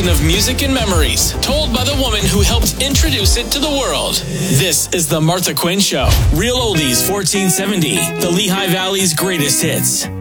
collection of music and memories told by the woman who helped introduce it to the world. This is The Martha Quinn Show. Real Oldies 1470, the Lehigh Valley's greatest hits.